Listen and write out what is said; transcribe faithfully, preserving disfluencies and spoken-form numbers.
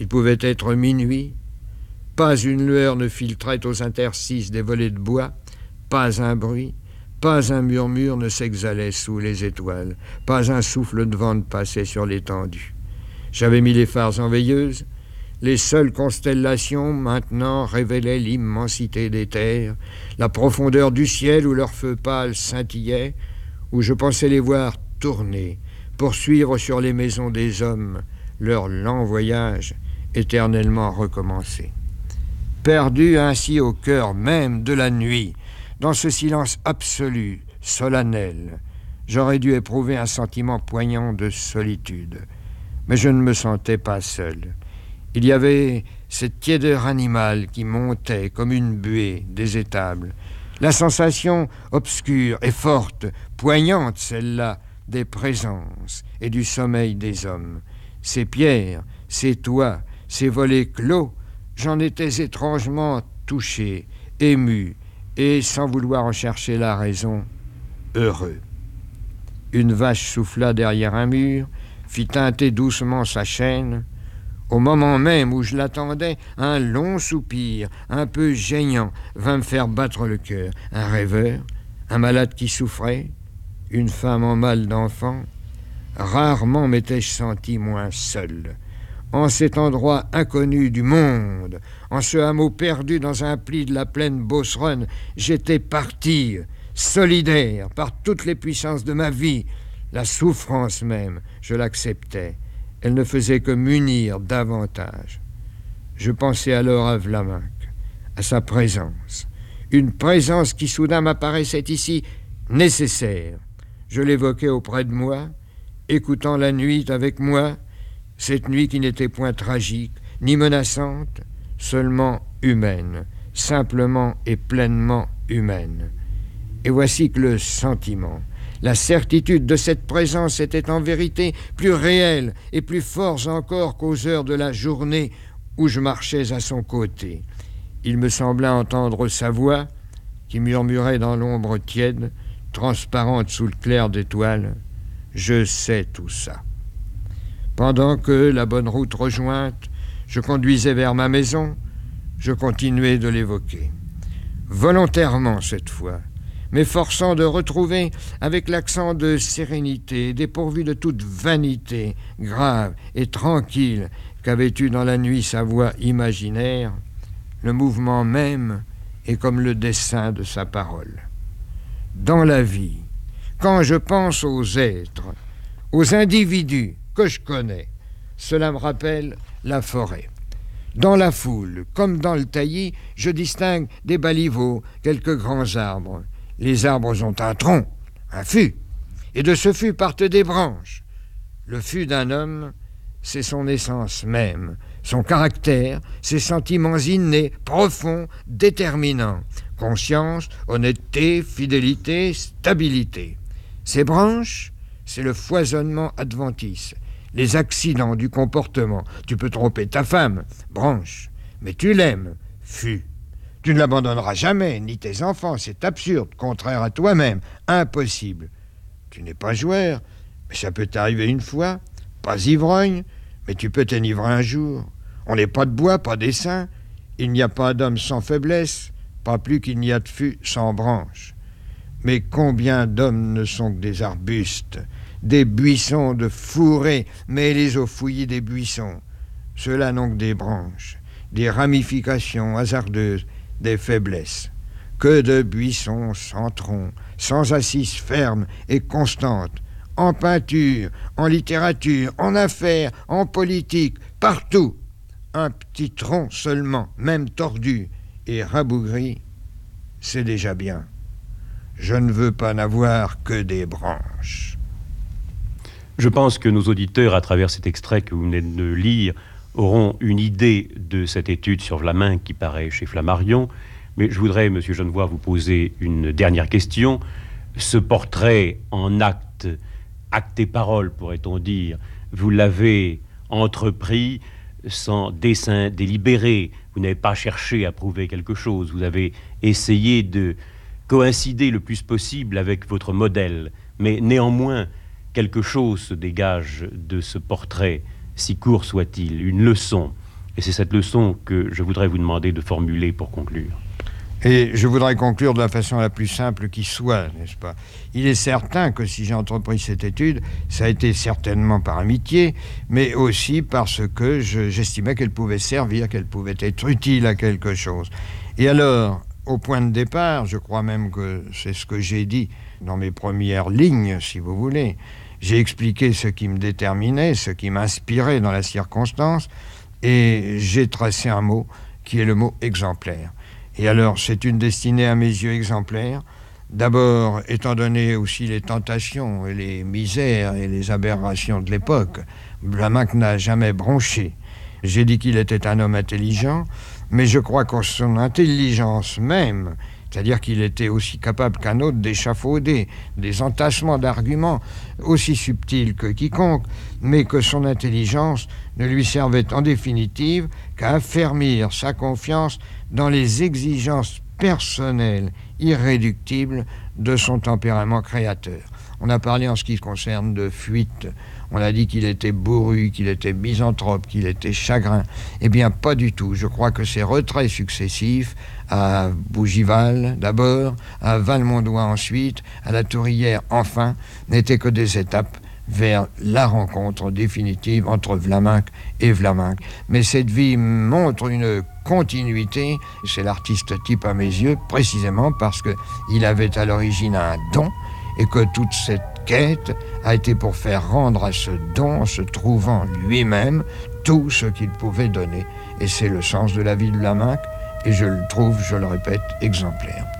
Il pouvait être minuit. Pas une lueur ne filtrait aux interstices des volets de bois, pas un bruit, pas un murmure ne s'exhalait sous les étoiles, pas un souffle de vent ne passait sur l'étendue. J'avais mis les phares en veilleuse. Les seules constellations maintenant révélaient l'immensité des terres, la profondeur du ciel où leurs feux pâles scintillaient, où je pensais les voir tourner, poursuivre sur les maisons des hommes leur lent voyage éternellement recommencé. Perdu ainsi au cœur même de la nuit, dans ce silence absolu, solennel, j'aurais dû éprouver un sentiment poignant de solitude. Mais je ne me sentais pas seul. Il y avait cette tiédeur animale qui montait comme une buée des étables, la sensation obscure et forte, poignante celle-là, des présences et du sommeil des hommes. Ces pierres, ces toits, ces volets clos, j'en étais étrangement touché, ému, et, sans vouloir en chercher la raison, heureux. Une vache souffla derrière un mur, fit tinter doucement sa chaîne. Au moment même où je l'attendais, un long soupir, un peu gênant, vint me faire battre le cœur. Un rêveur, un malade qui souffrait, une femme en mal d'enfant. Rarement m'étais-je senti moins seul. En cet endroit inconnu du monde, en ce hameau perdu dans un pli de la plaine Beauceronne, j'étais parti, solidaire par toutes les puissances de ma vie. La souffrance même, je l'acceptais. Elle ne faisait que m'unir davantage. Je pensais alors à Vlaminck, à sa présence. Une présence qui soudain m'apparaissait ici nécessaire. Je l'évoquais auprès de moi, écoutant la nuit avec moi, cette nuit qui n'était point tragique, ni menaçante, seulement humaine, simplement et pleinement humaine. Et voici que le sentiment, la certitude de cette présence était en vérité plus réelle et plus forte encore qu'aux heures de la journée où je marchais à son côté. Il me sembla entendre sa voix qui murmurait dans l'ombre tiède, transparente sous le clair d'étoiles. Je sais tout ça. Pendant que, la bonne route rejointe, je conduisais vers ma maison, je continuais de l'évoquer. Volontairement cette fois, m'efforçant de retrouver avec l'accent de sérénité, dépourvu de toute vanité, grave et tranquille qu'avait eu dans la nuit sa voix imaginaire, le mouvement même est comme le dessin de sa parole. Dans la vie, quand je pense aux êtres, aux individus que je connais, cela me rappelle la forêt. Dans la foule, comme dans le taillis, je distingue des baliveaux, quelques grands arbres. Les arbres ont un tronc, un fût, et de ce fût partent des branches. Le fût d'un homme, c'est son essence même, son caractère, ses sentiments innés, profonds, déterminants, conscience, honnêteté, fidélité, stabilité. Ces branches, c'est le foisonnement adventice, les accidents du comportement. Tu peux tromper ta femme, branche, mais tu l'aimes, fût. Tu ne l'abandonneras jamais, ni tes enfants, c'est absurde, contraire à toi-même, impossible. Tu n'es pas joueur, mais ça peut t'arriver une fois, pas ivrogne, mais tu peux t'enivrer un jour. On n'est pas de bois, pas d'essaim, il n'y a pas d'homme sans faiblesse, pas plus qu'il n'y a de fût sans branche. Mais combien d'hommes ne sont que des arbustes, des buissons de fourrés mêlés aux fouillis des buissons. Ceux-là n'ont que des branches, des ramifications hasardeuses, des faiblesses. Que de buissons sans tronc, sans assise ferme et constante, en peinture, en littérature, en affaires, en politique, partout. Un petit tronc seulement, même tordu et rabougri, c'est déjà bien. Je ne veux pas n'avoir que des branches. Je pense que nos auditeurs, à travers cet extrait que vous venez de lire, auront une idée de cette étude sur Vlaminck qui paraît chez Flammarion. Mais je voudrais, Monsieur Genevoix, vous poser une dernière question. Ce portrait en acte, acte et parole, pourrait-on dire, vous l'avez entrepris sans dessein délibéré. Vous n'avez pas cherché à prouver quelque chose. Vous avez essayé de coïncider le plus possible avec votre modèle. Mais néanmoins, quelque chose se dégage de ce portrait, si court soit-il, une leçon. Et c'est cette leçon que je voudrais vous demander de formuler pour conclure. Et je voudrais conclure de la façon la plus simple qui soit, n'est-ce pas? Il est certain que si j'ai entrepris cette étude, ça a été certainement par amitié, mais aussi parce que je, j'estimais qu'elle pouvait servir, qu'elle pouvait être utile à quelque chose. Et alors, au point de départ, je crois même que c'est ce que j'ai dit dans mes premières lignes, si vous voulez. J'ai expliqué ce qui me déterminait, ce qui m'inspirait dans la circonstance, et j'ai tracé un mot qui est le mot exemplaire. Et alors, c'est une destinée à mes yeux exemplaire. D'abord, étant donné aussi les tentations et les misères et les aberrations de l'époque, Vlaminck n'a jamais bronché. J'ai dit qu'il était un homme intelligent, mais je crois que son intelligence même, c'est-à-dire qu'il était aussi capable qu'un autre d'échafauder des entassements d'arguments aussi subtils que quiconque, mais que son intelligence ne lui servait en définitive qu'à affermir sa confiance dans les exigences personnelles irréductibles de son tempérament créateur. On a parlé en ce qui concerne de fuite, on a dit qu'il était bourru, qu'il était misanthrope, qu'il était chagrin. Eh bien, pas du tout. Je crois que ces retraits successifs, à Bougival d'abord, à Valmondois ensuite, à la Tourière enfin, n'étaient que des étapes vers la rencontre définitive entre Vlaminck et Vlaminck. Mais cette vie montre une continuité, c'est l'artiste type à mes yeux, précisément parce qu'il avait à l'origine un don, et que toute cette quête a été pour faire rendre à ce don, en se trouvant lui-même, tout ce qu'il pouvait donner. Et c'est le sens de la vie de Vlaminck, et je le trouve, je le répète, exemplaire.